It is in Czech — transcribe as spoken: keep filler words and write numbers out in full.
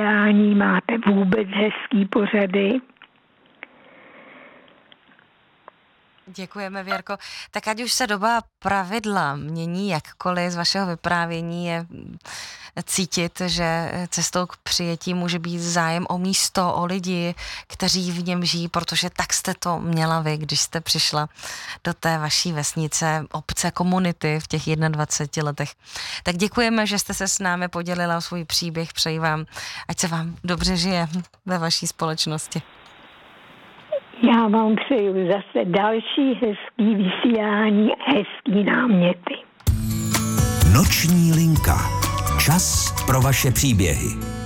vysílání, máte vůbec hezký pořady. Děkujeme, Věrko. Tak ať už se doba pravidla mění jakkoliv, z vašeho vyprávění je cítit, že cestou k přijetí může být zájem o místo, o lidi, kteří v něm žijí, protože tak jste to měla vy, když jste přišla do té vaší vesnice, obce, komunity v těch dvaceti jedna letech. Tak děkujeme, že jste se s námi podělila o svůj příběh. Přeji vám, ať se vám dobře žije ve vaší společnosti. Já vám přeju zase další hezký vysílání a hezký náměty. Noční linka. Čas pro vaše příběhy.